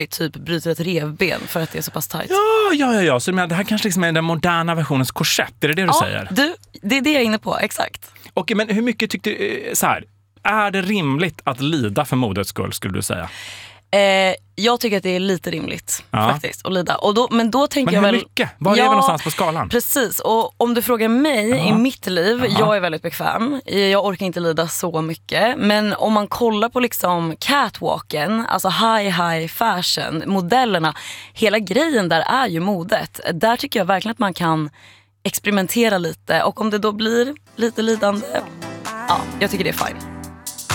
typ bryter ett revben för att det är så pass tajt. Ja. Så det här kanske liksom är den moderna versionens korsett. Är det du säger? Det är det jag är inne på, exakt. Okej, men hur mycket tyckte du, så här, är det rimligt att lida för modets skull, skulle du säga? Jag tycker att det är lite rimligt faktiskt att lida. Men då tänker jag hur väl... mycket? Var är vi någonstans på skalan? Precis, och om du frågar mig i mitt liv, jag är väldigt bekväm. Jag orkar inte lida så mycket. Men om man kollar på liksom catwalken, alltså high fashion, modellerna, hela grejen där är ju modet. Där tycker jag verkligen att man kan experimentera lite. Och om det då blir lite lidande, jag tycker det är fine.